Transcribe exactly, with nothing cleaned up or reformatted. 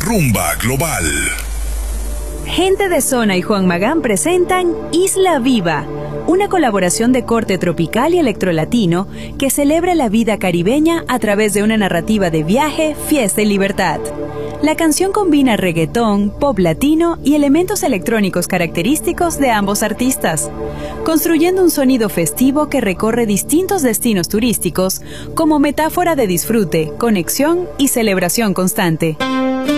Rumba Global. Gente de Zona y Juan Magán presentan Isla Viva, una colaboración de corte tropical y electrolatino que celebra la vida caribeña a través de una narrativa de viaje, fiesta y libertad. La canción combina reggaetón, pop latino y elementos electrónicos característicos de ambos artistas, construyendo un sonido festivo que recorre distintos destinos turísticos como metáfora de disfrute, conexión y celebración constante.